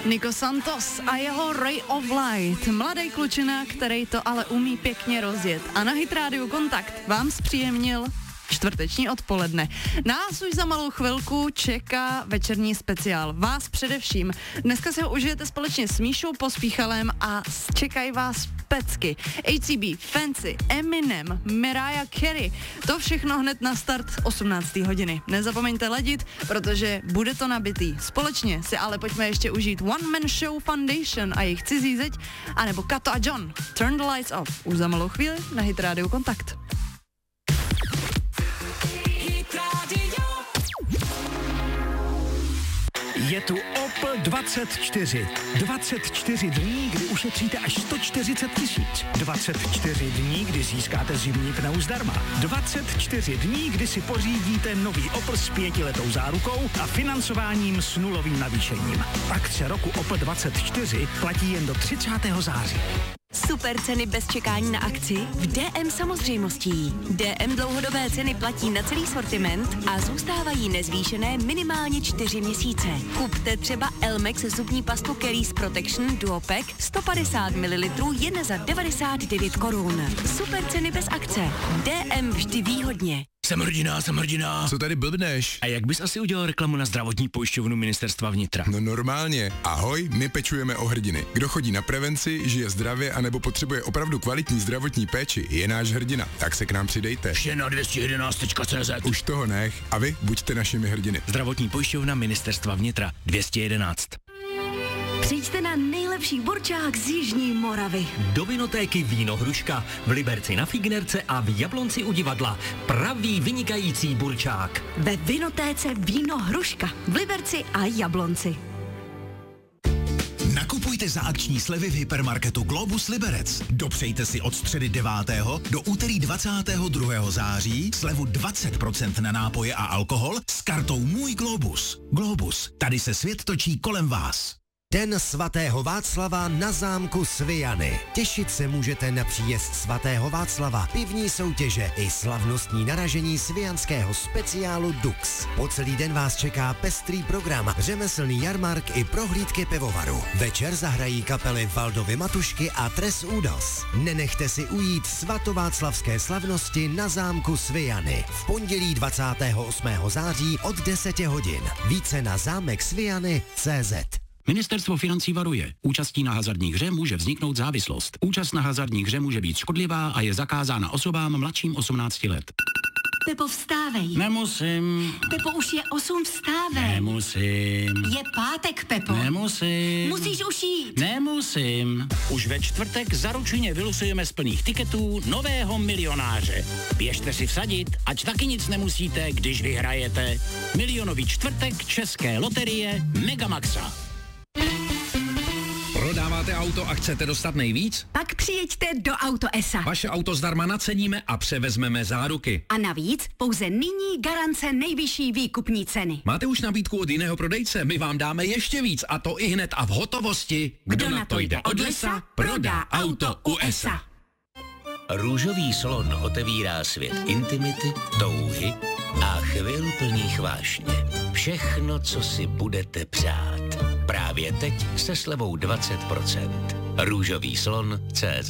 Nico Santos a jeho Ray of Light. Mladý klučina, který to ale umí pěkně rozjet. A na Hit Radio Kontakt vám zpříjemnil čtvrteční odpoledne. Nás už za malou chvilku čeká večerní speciál. Vás především. Dneska si ho užijete společně s Míšou Pospíchalem a čekají vás pecky. ACB, Fancy, Eminem, Mariah Carey. To všechno hned na start 18. hodiny. Nezapomeňte ladit, protože bude to nabitý. Společně si ale pojďme ještě užít One Man Show Foundation a jejich Cizí zeď, anebo Kato a John. Turn the lights off. Už za malou chvíli na Hit Radio Kontakt. Je tu Opel 24. 24 dní, kdy ušetříte až 140 000. 24 dní, kdy získáte zimní pneu zdarma. 24 dní, kdy si pořídíte nový Opel s 5letou zárukou a financováním s nulovým navýšením. Akce roku Opel 24 platí jen do 30. září. Super ceny bez čekání na akci v DM samozřejmostí. DM dlouhodobé ceny platí na celý sortiment a zůstávají nezvýšené minimálně 4 měsíce. Kupte třeba Elmex zubní pastu Caries Protection Duopack 150 ml jen za 99 korun. Super ceny bez akce. DM vždy výhodně. Jsem hrdina. Co tady blbneš? A jak bys asi udělal reklamu na zdravotní pojišťovnu Ministerstva vnitra? No normálně. Ahoj, my pečujeme o hrdiny. Kdo chodí na prevenci, žije zdravě anebo potřebuje opravdu kvalitní zdravotní péči, je náš hrdina. Tak se k nám přidejte. Vše na 211.cz. Už toho nech. A vy buďte našimi hrdiny. Zdravotní pojišťovna Ministerstva vnitra 211. Přijďte na nejlepší burčák z Jižní Moravy. Do vinotéky Víno Hruška v Liberci na Fignerce a v Jablonci u divadla. Pravý vynikající burčák. Ve vinotéce Víno Hruška v Liberci a Jablonci. Nakupujte za akční slevy v hypermarketu Globus Liberec. Dopřejte si od středy 9. do úterý 22. září slevu 20% na nápoje a alkohol s kartou Můj Globus. Globus, tady se svět točí kolem vás. Den svatého Václava na zámku Svijany. Těšit se můžete na příjezd svatého Václava, pivní soutěže i slavnostní naražení svijanského speciálu Dux. Po celý den vás čeká pestrý program, řemeslný jarmark i prohlídky pivovaru. Večer zahrají kapely Valdovy Matušky a Tres Údos. Nenechte si ujít svatováclavské slavnosti na zámku Svijany. V pondělí 28. září od 10 hodin. Více na zámeksvijany.cz. Ministerstvo financí varuje. Účastí na hazardní hře může vzniknout závislost. Účast na hazardní hře může být škodlivá a je zakázána osobám mladším 18 let. Pepo, vstávej. Nemusím. Pepo, už je 8, vstávej. Nemusím. Je pátek, Pepo. Nemusím. Musíš už jít. Nemusím. Už ve čtvrtek zaručeně vylosujeme z plných tiketů nového milionáře. Běžte si vsadit, ať taky nic nemusíte, když vyhrajete. Milionový čtvrtek České loterie Megamaxa. Prodáváte auto a chcete dostat nejvíc? Pak přijeďte do Auto ESA. Vaše auto zdarma naceníme a převezmeme záruky. A navíc pouze nyní garance nejvyšší výkupní ceny. Máte už nabídku od jiného prodejce? My vám dáme ještě víc a to i hned a v hotovosti. Kdo na to jde od lesa, prodá auto u ESA. Růžový slon otevírá svět intimity, touhy a chvil plných vášně. Všechno, co si budete přát. Právě teď se slevou 20%. Růžový slon.cz.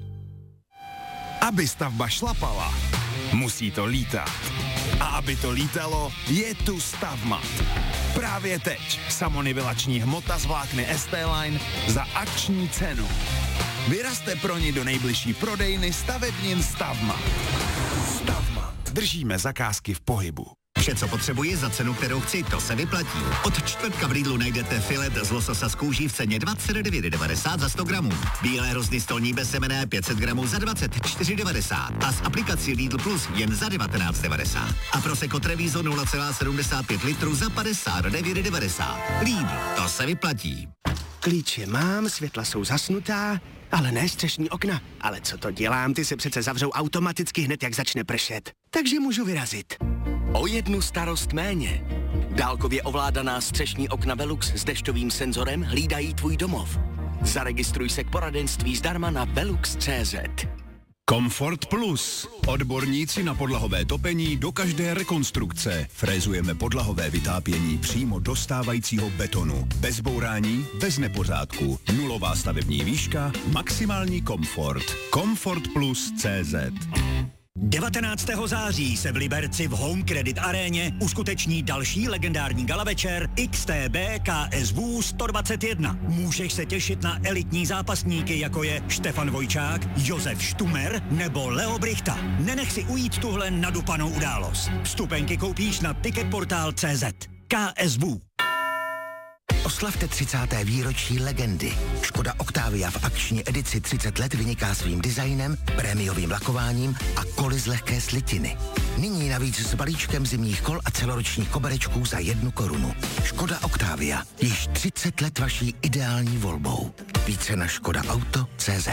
Aby stavba šlapala, musí to lítat. A aby to lítalo, je tu Stavmat. Právě teď samonivelační hmota z vlákny ST-Line za akční cenu. Vyrazte pro ní do nejbližší prodejny stavebnin Stavmat. Stavmat. Držíme zakázky v pohybu. Vše, co potřebuji za cenu, kterou chci, to se vyplatí. Od čtvrtka v Lidlu najdete filet z lososa z kůží v ceně 29,90 za 100 gramů. Bílé hrozny stolní bez semene 500 gramů za 24,90 a s aplikací Lidl Plus jen za 19,90. A Prosecco Treviso 0,75 litru za 59,90. Lidl, to se vyplatí. Klíče mám, světla jsou zasnutá, ale ne střešní okna. Ale co to dělám, ty se přece zavřou automaticky hned, jak začne pršet. Takže můžu vyrazit. O jednu starost méně. Dálkově ovládaná střešní okna Velux s dešťovým senzorem hlídají tvůj domov. Zaregistruj se k poradenství zdarma na velux.cz. Comfort Plus. Odborníci na podlahové topení do každé rekonstrukce. Frézujeme podlahové vytápění přímo do stávajícího betonu. Bez bourání, bez nepořádku. Nulová stavební výška, maximální komfort. Comfortplus.cz 19. září se v Liberci v Home Credit aréně uskuteční další legendární gala večer XTB KSV 121. Můžeš se těšit na elitní zápasníky, jako je Štefan Vojčák, Josef Štumer nebo Leo Brichta. Nenech si ujít tuhle nadupanou událost. Vstupenky koupíš na ticketportal.cz. KSV. Oslavte 30. výročí legendy. Škoda Octavia v akční edici 30 let vyniká svým designem, prémiovým lakováním a koly z lehké slitiny. Nyní navíc s balíčkem zimních kol a celoročních koberečků za 1 korunu. Škoda Octavia. Již 30 let vaší ideální volbou. Více na škodaauto.cz.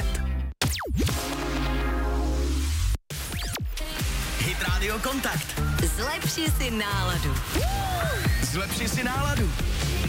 Hit Radio Kontakt. Zlepši si náladu. Zlepši si náladu.